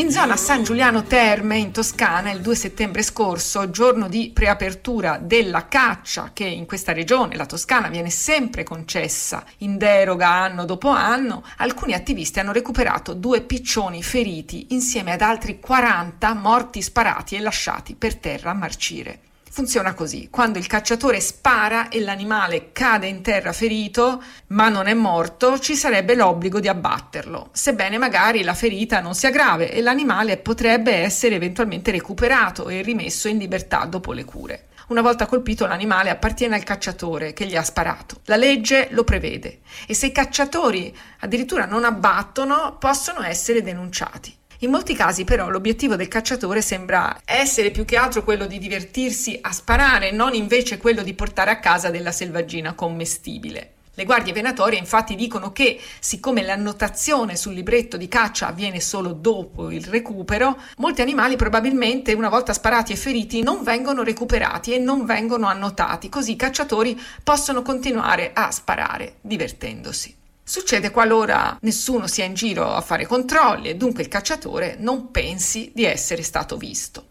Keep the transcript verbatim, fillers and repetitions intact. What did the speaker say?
In zona San Giuliano Terme, in Toscana, il due settembre scorso, giorno di preapertura della caccia, che in questa regione, la Toscana, viene sempre concessa in deroga anno dopo anno, alcuni attivisti hanno recuperato due piccioni feriti insieme ad altri quaranta morti sparati e lasciati per terra a marcire. Funziona così: quando il cacciatore spara e l'animale cade in terra ferito, ma non è morto, ci sarebbe l'obbligo di abbatterlo, sebbene magari la ferita non sia grave e l'animale potrebbe essere eventualmente recuperato e rimesso in libertà dopo le cure. Una volta colpito, l'animale appartiene al cacciatore che gli ha sparato. La legge lo prevede e se i cacciatori addirittura non abbattono, possono essere denunciati. In molti casi però l'obiettivo del cacciatore sembra essere più che altro quello di divertirsi a sparare, non invece quello di portare a casa della selvaggina commestibile. Le guardie venatorie infatti dicono che, siccome l'annotazione sul libretto di caccia avviene solo dopo il recupero, molti animali probabilmente, una volta sparati e feriti, non vengono recuperati e non vengono annotati, così i cacciatori possono continuare a sparare divertendosi. Succede qualora nessuno sia in giro a fare controlli e dunque il cacciatore non pensi di essere stato visto.